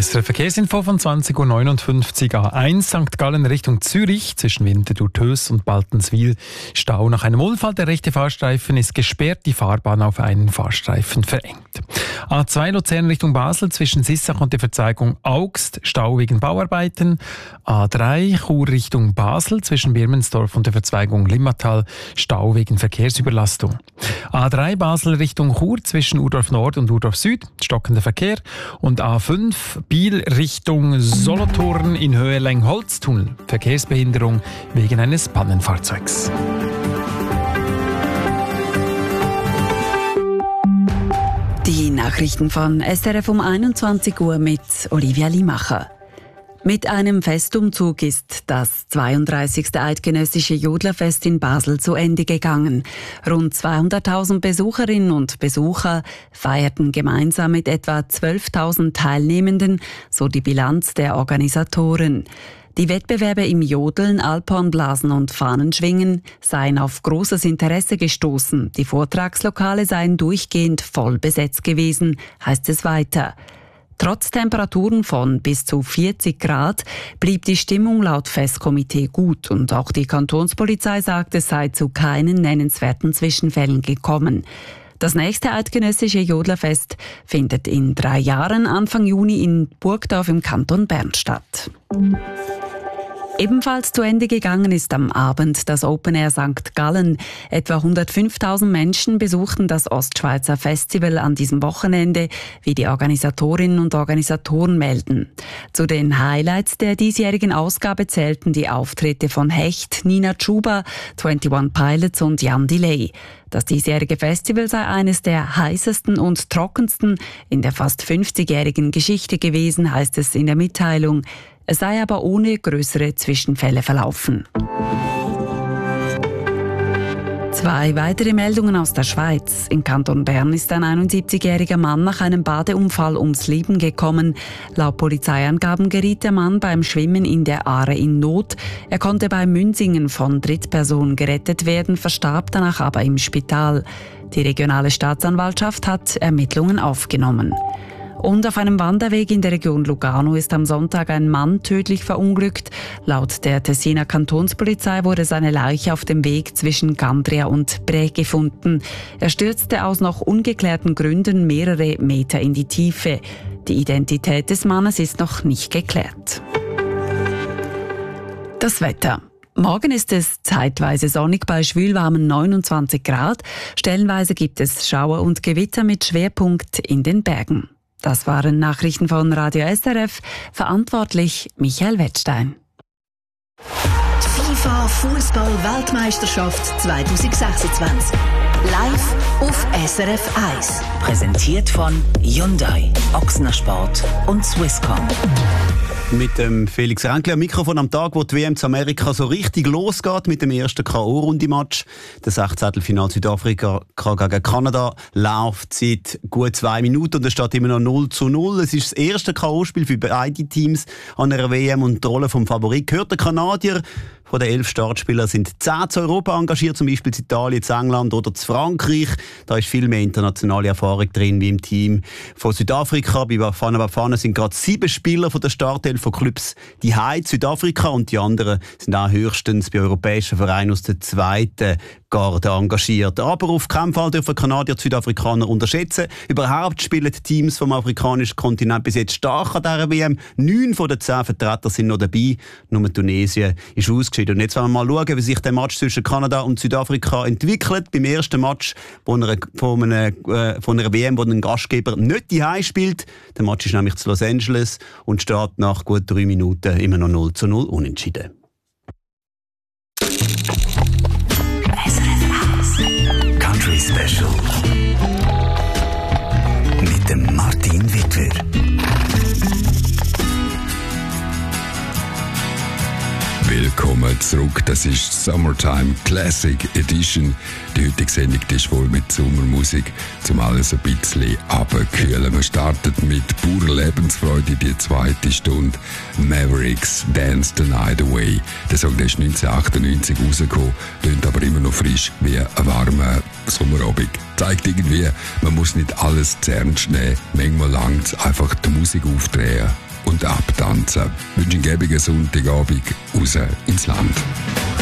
SRF Verkehrsinfo von 20.59 Uhr. A1 St. Gallen Richtung Zürich zwischen Winterthur Töss und Baltenswil. Stau nach einem Unfall. Der rechte Fahrstreifen ist gesperrt, die Fahrbahn auf einen Fahrstreifen verengt. A2 Luzern Richtung Basel zwischen Sissach und der Verzweigung Augst. Stau wegen Bauarbeiten. A3 Chur Richtung Basel zwischen Birmensdorf und der Verzweigung Limmatal. Stau wegen Verkehrsüberlastung. A3 Basel Richtung Chur zwischen Urdorf Nord und Urdorf Süd. Stockender Verkehr. Und A5 Biel Richtung Solothurn in Höhe Lengholztunnel. Verkehrsbehinderung wegen eines Pannenfahrzeugs. Die Nachrichten von SRF um 21 Uhr mit Olivia Limacher. Mit einem Festumzug ist das 32. Eidgenössische Jodlerfest in Basel zu Ende gegangen. Rund 200.000 Besucherinnen und Besucher feierten gemeinsam mit etwa 12.000 Teilnehmenden, so die Bilanz der Organisatoren. Die Wettbewerbe im Jodeln, Alphornblasen und Fahnenschwingen seien auf großes Interesse gestoßen. Die Vortragslokale seien durchgehend voll besetzt gewesen, heißt es weiter. Trotz Temperaturen von bis zu 40 Grad blieb die Stimmung laut Festkomitee gut und auch die Kantonspolizei sagt, es sei zu keinen nennenswerten Zwischenfällen gekommen. Das nächste eidgenössische Jodlerfest findet in 3 Jahren Anfang Juni in Burgdorf im Kanton Bern statt. Ebenfalls zu Ende gegangen ist am Abend das Open Air St. Gallen. Etwa 105.000 Menschen besuchten das Ostschweizer Festival an diesem Wochenende, wie die Organisatorinnen und Organisatoren melden. Zu den Highlights der diesjährigen Ausgabe zählten die Auftritte von Hecht, Nina Chuba, 21 Pilots und Jan Delay. Das diesjährige Festival sei eines der heißesten und trockensten in der fast 50-jährigen Geschichte gewesen, heißt es in der Mitteilung. Es sei aber ohne größere Zwischenfälle verlaufen. 2 weitere Meldungen aus der Schweiz. Im Kanton Bern ist ein 71-jähriger Mann nach einem Badeunfall ums Leben gekommen. Laut Polizeiangaben geriet der Mann beim Schwimmen in der Aare in Not. Er konnte bei Münsingen von Drittpersonen gerettet werden, verstarb danach aber im Spital. Die regionale Staatsanwaltschaft hat Ermittlungen aufgenommen. Und auf einem Wanderweg in der Region Lugano ist am Sonntag ein Mann tödlich verunglückt. Laut der Tessiner Kantonspolizei wurde seine Leiche auf dem Weg zwischen Gandria und Bre gefunden. Er stürzte aus noch ungeklärten Gründen mehrere Meter in die Tiefe. Die Identität des Mannes ist noch nicht geklärt. Das Wetter. Morgen ist es zeitweise sonnig bei schwülwarmen 29 Grad. Stellenweise gibt es Schauer und Gewitter mit Schwerpunkt in den Bergen. Das waren Nachrichten von Radio SRF. Verantwortlich Michael Wettstein. FIFA Fußball-Weltmeisterschaft 2026. Live auf SRF 1. Präsentiert von Hyundai, Ochsner Sport und Swisscom. Mit dem Felix Ränkli am Mikrofon am Tag, wo die WM zu Amerika so richtig losgeht mit dem ersten K.O.-Runde-Match. Das 16. Final Südafrika gegen Kanada läuft seit gut 2 Minuten und es steht immer noch 0:0. Es ist das erste K.O.-Spiel für beide Teams an einer WM und die Rolle vom Favorit gehört der Kanadier. Von den 11 Startspielern sind 10 zu Europa engagiert, zum Beispiel zu Italien, zu England oder zu Frankreich. Da ist viel mehr internationale Erfahrung drin wie im Team von Südafrika. Bei Bafana Bafana sind gerade 7 Spieler von der Startelf von Clubs die Heim Südafrika und die anderen sind auch höchstens bei europäischen Vereinen aus der zweiten Garde engagiert. Aber auf keinen Fall dürfen Kanadier die Südafrikaner unterschätzen. Überhaupt spielen die Teams vom afrikanischen Kontinent bis jetzt stark an dieser WM. 9 von den 10 Vertretern sind noch dabei. Nur Tunesien ist ausgeschieden. Und jetzt wollen wir mal schauen, wie sich der Match zwischen Kanada und Südafrika entwickelt. Beim ersten Match von einer WM, wo ein Gastgeber nicht die Heim spielt. Der Match ist nämlich zu Los Angeles und steht nach gut 3 Minuten immer noch 0:0 unentschieden. Country Special mit dem Martin Wittwer. Willkommen zurück, das ist Summertime Classic Edition. Die heutige Sendung ist voll mit Sommermusik, um alles ein bisschen abzukühlen. Wir starten mit purer Lebensfreude in die 2. Stunde. Mavericks Dance the Night Away. Der Song der ist 1998 rausgekommen, klingt aber immer noch frisch wie ein warmer Sommerabend. Zeigt irgendwie, man muss nicht alles zu ernst nehmen. Manchmal langt es einfach die Musik aufdrehen und abtanzen. Ich wünsche einen gäbigen Sonntagabend raus ins Land.